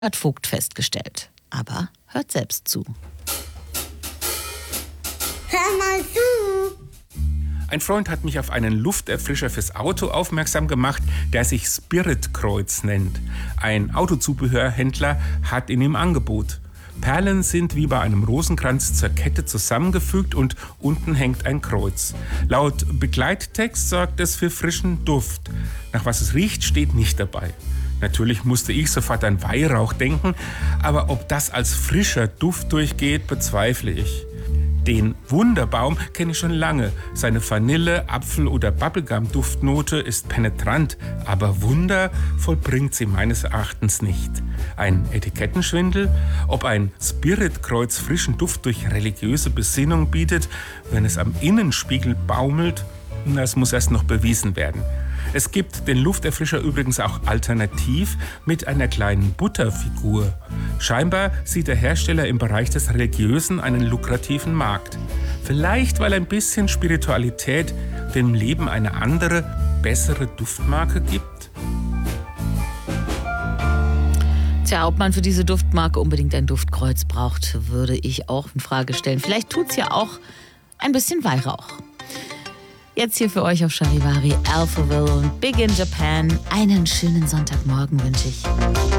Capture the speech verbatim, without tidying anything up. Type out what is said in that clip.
hat Vogt festgestellt. Aber hört selbst zu. Hör mal zu. Ein Freund hat mich auf einen Lufterfrischer fürs Auto aufmerksam gemacht, der sich Spirit Kreuz nennt. Ein Autozubehörhändler hat ihn im Angebot. Perlen sind wie bei einem Rosenkranz zur Kette zusammengefügt und unten hängt ein Kreuz. Laut Begleittext sorgt es für frischen Duft. Nach was es riecht, steht nicht dabei. Natürlich musste ich sofort an Weihrauch denken, aber ob das als frischer Duft durchgeht, bezweifle ich. Den Wunderbaum kenne ich schon lange. Seine Vanille-, Apfel- oder Bubblegum-Duftnote ist penetrant, aber Wunder vollbringt sie meines Erachtens nicht. Ein Etikettenschwindel? Ob ein Spiritkreuz frischen Duft durch religiöse Besinnung bietet, wenn es am Innenspiegel baumelt? Das muss erst noch bewiesen werden. Es gibt den Lufterfrischer übrigens auch alternativ mit einer kleinen Butterfigur. Scheinbar sieht der Hersteller im Bereich des Religiösen einen lukrativen Markt. Vielleicht, weil ein bisschen Spiritualität dem Leben eine andere, bessere Duftmarke gibt? Tja, ob man für diese Duftmarke unbedingt ein Duftkreuz braucht, würde ich auch in Frage stellen. Vielleicht tut's ja auch ein bisschen Weihrauch. Jetzt hier für euch auf Charivari, Alphaville und Big in Japan. Einen schönen Sonntagmorgen wünsche ich.